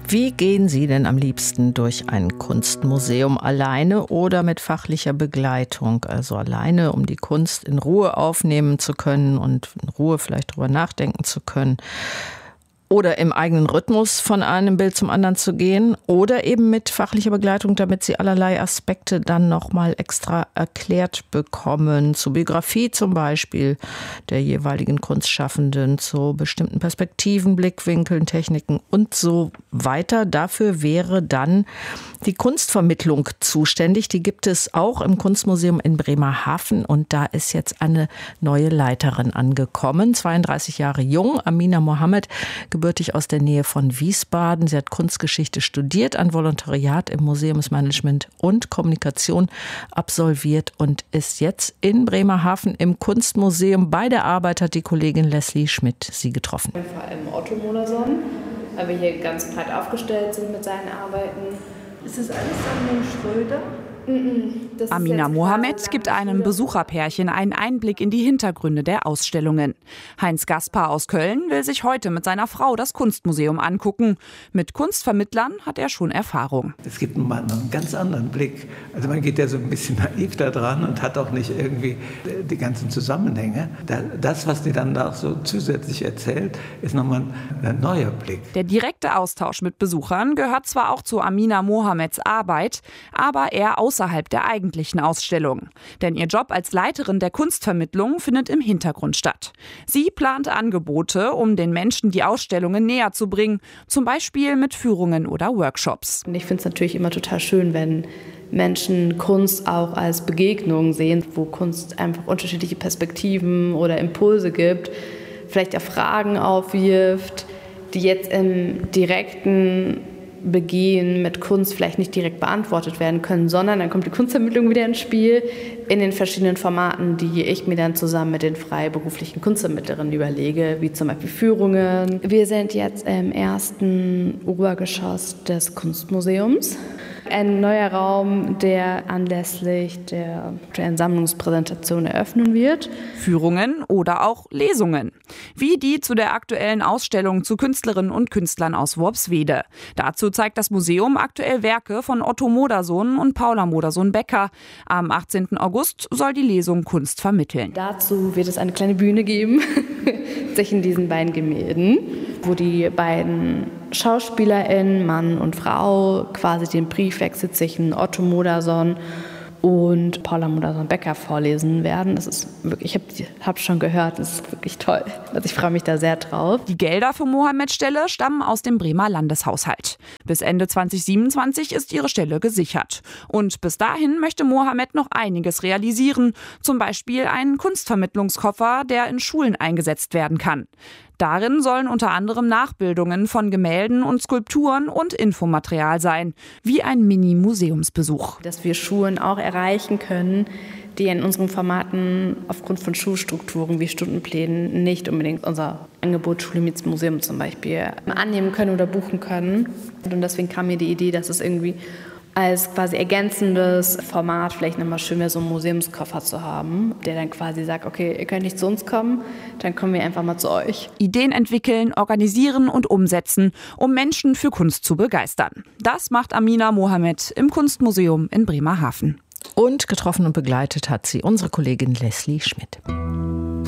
Wie gehen Sie denn am liebsten durch ein Kunstmuseum? Alleine oder mit fachlicher Begleitung? Also alleine, um die Kunst in Ruhe aufnehmen zu können und in Ruhe vielleicht drüber nachdenken zu können. Oder im eigenen Rhythmus von einem Bild zum anderen zu gehen. Oder eben mit fachlicher Begleitung, damit Sie allerlei Aspekte dann nochmal extra erklärt bekommen. Zur Biografie zum Beispiel der jeweiligen Kunstschaffenden, zu bestimmten Perspektiven, Blickwinkeln, Techniken und so weiter. Dafür wäre dann die Kunstvermittlung zuständig. Die gibt es auch im Kunstmuseum in Bremerhaven. Und da ist jetzt eine neue Leiterin angekommen. 32 Jahre jung, Amina Mohammed, gebürtig aus der Nähe von Wiesbaden. Sie hat Kunstgeschichte studiert, ein Volontariat im Museumsmanagement und Kommunikation absolviert und ist jetzt in Bremerhaven im Kunstmuseum. Bei der Arbeit hat die Kollegin Leslie Schmidt sie getroffen. Vor allem Otto Modersohn, weil wir hier ganz breit aufgestellt sind mit seinen Arbeiten. Ist das alles Sammlung Schröder? Amina Mohammed gibt einem Besucherpärchen einen Einblick in die Hintergründe der Ausstellungen. Heinz Gaspar aus Köln will sich heute mit seiner Frau das Kunstmuseum angucken. Mit Kunstvermittlern hat er schon Erfahrung. Es gibt mal noch einen ganz anderen Blick. Also man geht ja so ein bisschen naiv da dran und hat auch nicht irgendwie die ganzen Zusammenhänge. Das, was die dann da so zusätzlich erzählt, ist nochmal ein neuer Blick. Der direkte Austausch mit Besuchern gehört zwar auch zu Amina Mohammeds Arbeit, aber eher außerhalb der eigentlichen Ausstellung. Denn ihr Job als Leiterin der Kunstvermittlung findet im Hintergrund statt. Sie plant Angebote, um den Menschen die Ausstellungen näher zu bringen, zum Beispiel mit Führungen oder Workshops. Und ich finde es natürlich immer total schön, wenn Menschen Kunst auch als Begegnung sehen, wo Kunst einfach unterschiedliche Perspektiven oder Impulse gibt, vielleicht auch Fragen aufwirft, die jetzt im direkten Begehen mit Kunst vielleicht nicht direkt beantwortet werden können, sondern dann kommt die Kunstvermittlung wieder ins Spiel in den verschiedenen Formaten, die ich mir dann zusammen mit den freiberuflichen Kunstvermittlerinnen überlege, wie zum Beispiel Führungen. Wir sind jetzt im ersten Obergeschoss des Kunstmuseums. Ein neuer Raum, der anlässlich der Sammlungspräsentation eröffnen wird. Führungen oder auch Lesungen, wie die zu der aktuellen Ausstellung zu Künstlerinnen und Künstlern aus Worpswede. Dazu zeigt das Museum aktuell Werke von Otto Modersohn und Paula Modersohn-Becker. Am 18. August soll die Lesung Kunst vermitteln. Dazu wird es eine kleine Bühne geben, zwischen diesen beiden Gemälden, wo die beiden SchauspielerInnen, Mann und Frau, quasi den Briefwechsel zwischen Otto Modersohn und Paula Modersohn-Becker vorlesen werden. Das ist wirklich, ich habe schon gehört, das ist wirklich toll. Also ich freue mich da sehr drauf. Die Gelder für Mohammeds Stelle stammen aus dem Bremer Landeshaushalt. Bis Ende 2027 ist ihre Stelle gesichert. Und bis dahin möchte Mohammed noch einiges realisieren. Zum Beispiel einen Kunstvermittlungskoffer, der in Schulen eingesetzt werden kann. Darin sollen unter anderem Nachbildungen von Gemälden und Skulpturen und Infomaterial sein, wie ein Mini-Museumsbesuch. Dass wir Schulen auch erreichen können, die in unseren Formaten aufgrund von Schulstrukturen wie Stundenplänen nicht unbedingt unser Angebot Schule meets Museum zum Beispiel annehmen können oder buchen können. Und deswegen kam mir die Idee, dass es irgendwie als quasi ergänzendes Format vielleicht nochmal schön wäre, so einen Museumskoffer zu haben, der dann quasi sagt, okay, ihr könnt nicht zu uns kommen, dann kommen wir einfach mal zu euch. Ideen entwickeln, organisieren und umsetzen, um Menschen für Kunst zu begeistern. Das macht Amina Mohammed im Kunstmuseum in Bremerhaven. Und getroffen und begleitet hat sie unsere Kollegin Leslie Schmidt.